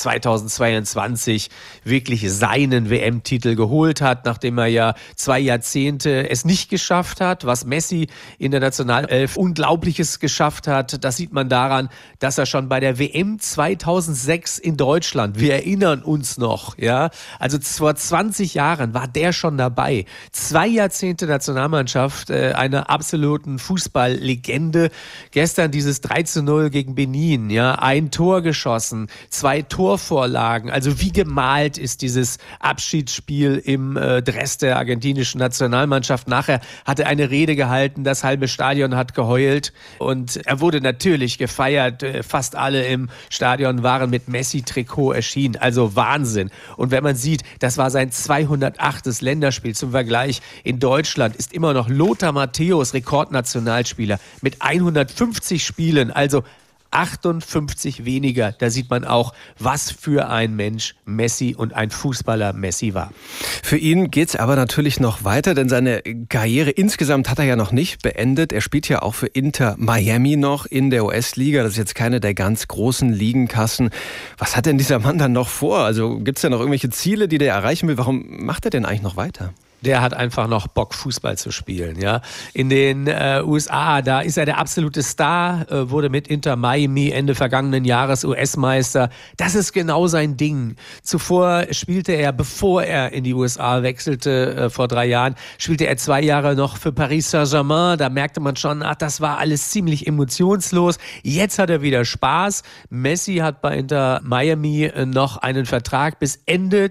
2022 wirklich seinen WM-Titel geholt hat, nachdem er ja 2 Jahrzehnte es nicht geschafft hat. Was Messi in der Nationalelf Unglaubliches geschafft hat, das sieht man daran, dass er schon bei der WM 2006 in Deutschland, wir erinnern uns noch, ja, also vor 20 Jahren war der schon dabei. 2 Jahrzehnte Nationalmannschaft, einer absoluten Fußballlegende. Gestern dieses 3:0 gegen Benin, ja, 1 Tor geschossen, 2 Torvorlagen. Also wie gemalt ist dieses Abschiedsspiel im Dress der argentinischen Nationalmannschaft. Nachher hat er eine Rede gehalten, das halbe Stadion hat geheult und er wurde natürlich gefeiert. Fast alle im Stadion waren mit Messi-Trikot erschienen. Also Wahnsinn. Und wenn man sieht, das war sein 208. Länderspiel. Zum Vergleich, in Deutschland ist immer noch Lothar Matthäus Rekordnationalspieler mit 150 Spielen. Also 58 weniger. Da sieht man auch, was für ein Mensch Messi und ein Fußballer Messi war. Für ihn geht's aber natürlich noch weiter, denn seine Karriere insgesamt hat er ja noch nicht beendet. Er spielt ja auch für Inter Miami noch in der US-Liga. Das ist jetzt keine der ganz großen Ligenkassen. Was hat denn dieser Mann dann noch vor? Also gibt's da noch irgendwelche Ziele, die der erreichen will? Warum macht er denn eigentlich noch weiter? Der hat einfach noch Bock, Fußball zu spielen. Ja. In den USA, da ist er der absolute Star, wurde mit Inter Miami Ende vergangenen Jahres US-Meister. Das ist genau sein Ding. Zuvor spielte er, bevor er in die USA wechselte, vor 3 Jahren, spielte er 2 Jahre noch für Paris Saint-Germain. Da merkte man schon, das war alles ziemlich emotionslos. Jetzt hat er wieder Spaß. Messi hat bei Inter Miami noch einen Vertrag bis Ende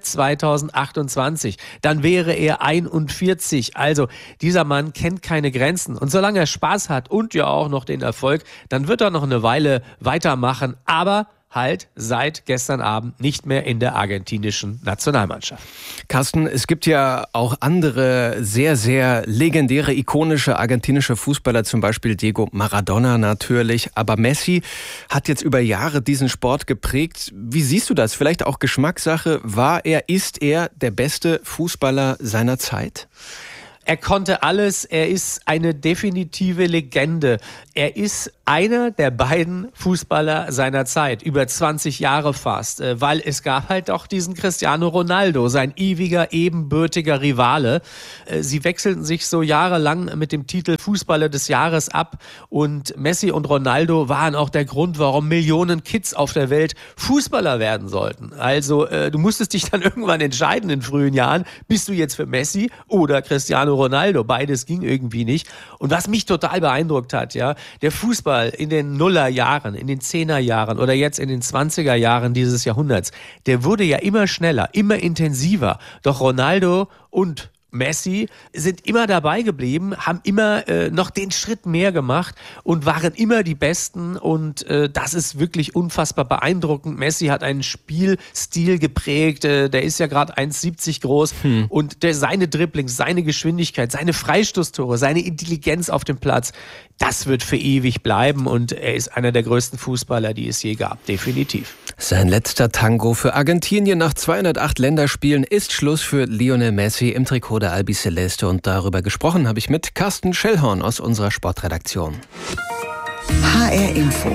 2028. Dann wäre er 41. Also dieser Mann kennt keine Grenzen. Und solange er Spaß hat und ja auch noch den Erfolg, dann wird er noch eine Weile weitermachen. Aber halt seit gestern Abend nicht mehr in der argentinischen Nationalmannschaft. Carsten, es gibt ja auch andere sehr, sehr legendäre, ikonische argentinische Fußballer, zum Beispiel Diego Maradona natürlich. Aber Messi hat jetzt über Jahre diesen Sport geprägt. Wie siehst du das? Vielleicht auch Geschmackssache. Ist er der beste Fußballer seiner Zeit? Er konnte alles, er ist eine definitive Legende. Er ist einer der beiden Fußballer seiner Zeit, über 20 Jahre fast, weil es gab halt auch diesen Cristiano Ronaldo, sein ewiger, ebenbürtiger Rivale. Sie wechselten sich so jahrelang mit dem Titel Fußballer des Jahres ab und Messi und Ronaldo waren auch der Grund, warum Millionen Kids auf der Welt Fußballer werden sollten. Also du musstest dich dann irgendwann entscheiden in frühen Jahren, bist du jetzt für Messi oder Cristiano Ronaldo? Beides ging irgendwie nicht. Und was mich total beeindruckt hat, ja, der Fußball in den Nullerjahren, in den 10er-Jahren oder jetzt in den 20er-Jahren dieses Jahrhunderts, der wurde ja immer schneller, immer intensiver. Doch Ronaldo und Messi sind immer dabei geblieben, haben immer noch den Schritt mehr gemacht und waren immer die Besten und das ist wirklich unfassbar beeindruckend. Messi hat einen Spielstil geprägt, der ist ja gerade 1,70 groß und seine Dribblings, seine Geschwindigkeit, seine Freistoßtore, seine Intelligenz auf dem Platz, das wird für ewig bleiben und er ist einer der größten Fußballer, die es je gab, definitiv. Sein letzter Tango für Argentinien nach 208 Länderspielen ist Schluss für Lionel Messi im Trikot der Albiceleste und darüber gesprochen habe ich mit Carsten Schellhorn aus unserer Sportredaktion. HR Info.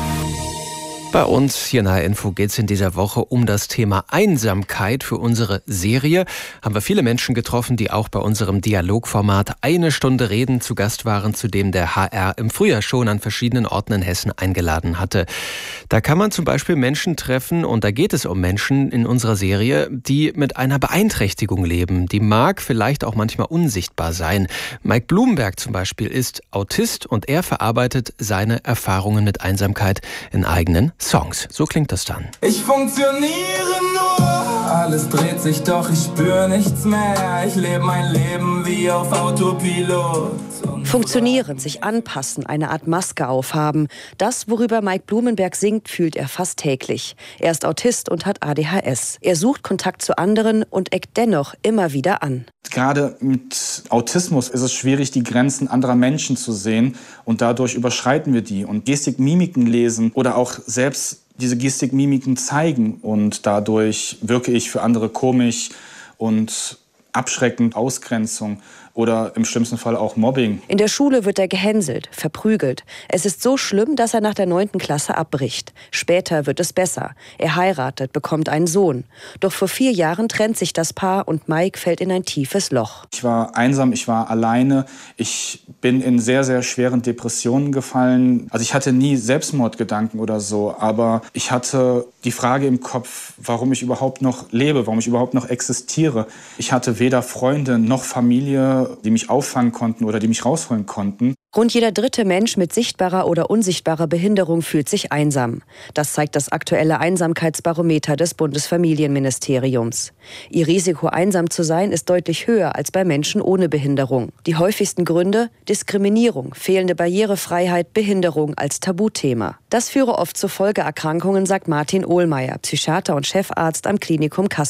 Bei uns hier in HR Info geht es in dieser Woche um das Thema Einsamkeit. Für unsere Serie haben wir viele Menschen getroffen, die auch bei unserem Dialogformat Eine Stunde reden zu Gast waren, zu dem der HR im Frühjahr schon an verschiedenen Orten in Hessen eingeladen hatte. Da kann man zum Beispiel Menschen treffen, und da geht es um Menschen in unserer Serie, die mit einer Beeinträchtigung leben. Die mag vielleicht auch manchmal unsichtbar sein. Mike Blumenberg zum Beispiel ist Autist und er verarbeitet seine Erfahrungen mit Einsamkeit in eigenen Songs. So klingt das dann. Ich funktioniere nur, alles dreht sich, doch ich spür nichts mehr. Ich lebe mein Leben wie auf Autopilot. Funktionieren, sich anpassen, eine Art Maske aufhaben. Das, worüber Mike Blumenberg singt, fühlt er fast täglich. Er ist Autist und hat ADHS. Er sucht Kontakt zu anderen und eckt dennoch immer wieder an. Gerade mit Autismus ist es schwierig, die Grenzen anderer Menschen zu sehen. Und dadurch überschreiten wir die. Und Gestik, Mimiken lesen oder auch selbst diese Gestik, Mimiken zeigen. Und dadurch wirke ich für andere komisch und abschreckend, Ausgrenzung oder im schlimmsten Fall auch Mobbing. In der Schule wird er gehänselt, verprügelt. Es ist so schlimm, dass er nach der 9. Klasse abbricht. Später wird es besser. Er heiratet, bekommt einen Sohn. Doch vor 4 Jahren trennt sich das Paar und Mike fällt in ein tiefes Loch. Ich war einsam, ich war alleine. Ich bin in sehr, sehr schweren Depressionen gefallen. Also ich hatte nie Selbstmordgedanken oder so, aber ich hatte die Frage im Kopf, warum ich überhaupt noch lebe, warum ich überhaupt noch existiere. Ich hatte weder Freunde noch Familie, die mich auffangen konnten oder die mich rausholen konnten. Rund jeder 3. Mensch mit sichtbarer oder unsichtbarer Behinderung fühlt sich einsam. Das zeigt das aktuelle Einsamkeitsbarometer des Bundesfamilienministeriums. Ihr Risiko, einsam zu sein, ist deutlich höher als bei Menschen ohne Behinderung. Die häufigsten Gründe: Diskriminierung, fehlende Barrierefreiheit, Behinderung als Tabuthema. Das führe oft zu Folgeerkrankungen, sagt Martin Ohlmeier, Psychiater und Chefarzt am Klinikum Kassel.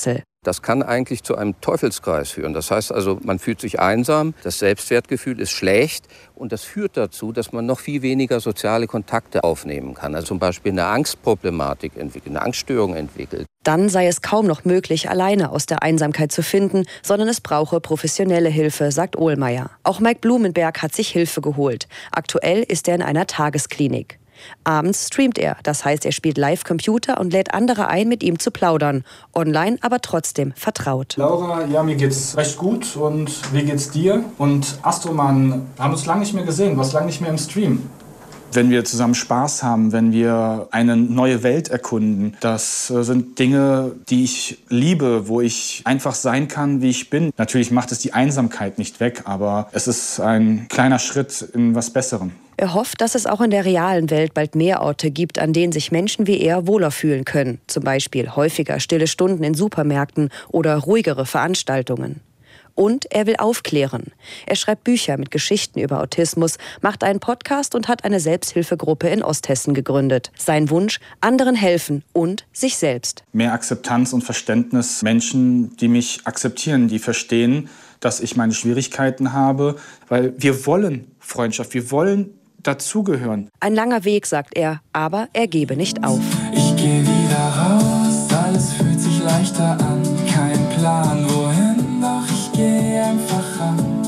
Das kann eigentlich zu einem Teufelskreis führen. Das heißt also, man fühlt sich einsam, das Selbstwertgefühl ist schlecht und das führt dazu, dass man noch viel weniger soziale Kontakte aufnehmen kann. Also zum Beispiel eine Angstproblematik entwickelt, eine Angststörung entwickelt. Dann sei es kaum noch möglich, alleine aus der Einsamkeit zu finden, sondern es brauche professionelle Hilfe, sagt Ohlmeier. Auch Mike Blumenberg hat sich Hilfe geholt. Aktuell ist er in einer Tagesklinik. Abends streamt er, das heißt, er spielt Live-Computer und lädt andere ein, mit ihm zu plaudern. Online, aber trotzdem vertraut. Laura, ja, mir geht's recht gut und wie geht's dir? Und Astroman, wir haben uns lange nicht mehr gesehen, warst lange nicht mehr im Stream. Wenn wir zusammen Spaß haben, wenn wir eine neue Welt erkunden, das sind Dinge, die ich liebe, wo ich einfach sein kann, wie ich bin. Natürlich macht es die Einsamkeit nicht weg, aber es ist ein kleiner Schritt in was Besserem. Er hofft, dass es auch in der realen Welt bald mehr Orte gibt, an denen sich Menschen wie er wohler fühlen können. Zum Beispiel häufiger stille Stunden in Supermärkten oder ruhigere Veranstaltungen. Und er will aufklären. Er schreibt Bücher mit Geschichten über Autismus, macht einen Podcast und hat eine Selbsthilfegruppe in Osthessen gegründet. Sein Wunsch: anderen helfen und sich selbst. Mehr Akzeptanz und Verständnis. Menschen, die mich akzeptieren, die verstehen, dass ich meine Schwierigkeiten habe. Weil wir wollen Freundschaft, wir wollen dazugehören. Ein langer Weg, sagt er, aber er gebe nicht auf. Ich gehe wieder raus, alles fühlt sich leichter an. Kein Plan, wohin, doch ich gehe einfach ran.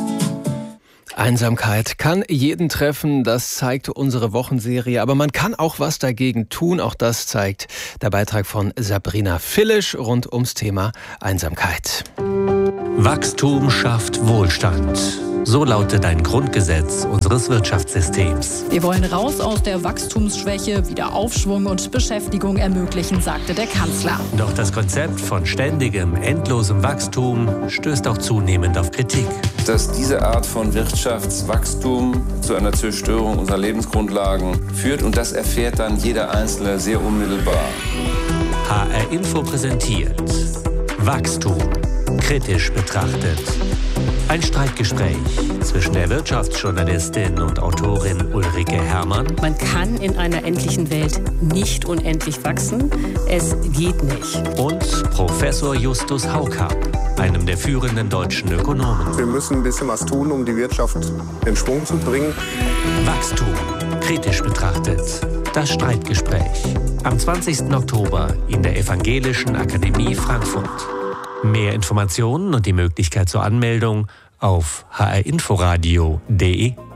Einsamkeit kann jeden treffen, das zeigt unsere Wochenserie, aber man kann auch was dagegen tun, auch das zeigt der Beitrag von Sabrina Fillisch rund ums Thema Einsamkeit. Wachstum schafft Wohlstand. So lautet ein Grundgesetz unseres Wirtschaftssystems. Wir wollen raus aus der Wachstumsschwäche, wieder Aufschwung und Beschäftigung ermöglichen, sagte der Kanzler. Doch das Konzept von ständigem, endlosem Wachstum stößt auch zunehmend auf Kritik. Dass diese Art von Wirtschaftswachstum zu einer Zerstörung unserer Lebensgrundlagen führt und das erfährt dann jeder Einzelne sehr unmittelbar. HR Info präsentiert Wachstum kritisch betrachtet. Ein Streitgespräch zwischen der Wirtschaftsjournalistin und Autorin Ulrike Herrmann. Man kann in einer endlichen Welt nicht unendlich wachsen. Es geht nicht. Und Professor Justus Haukamp, einem der führenden deutschen Ökonomen. Wir müssen ein bisschen was tun, um die Wirtschaft in Schwung zu bringen. Wachstum kritisch betrachtet. Das Streitgespräch. Am 20. Oktober in der Evangelischen Akademie Frankfurt. Mehr Informationen und die Möglichkeit zur Anmeldung auf hrinforadio.de.